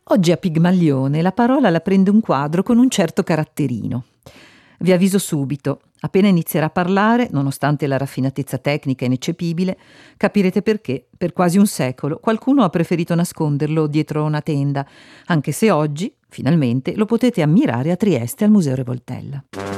Oggi a Pigmalione la parola la prende un quadro con un certo caratterino. Vi avviso subito, appena inizierà a parlare, nonostante la raffinatezza tecnica ineccepibile, capirete perché, per quasi un secolo, qualcuno ha preferito nasconderlo dietro una tenda, anche se oggi, finalmente, lo potete ammirare a Trieste al Museo Revoltella.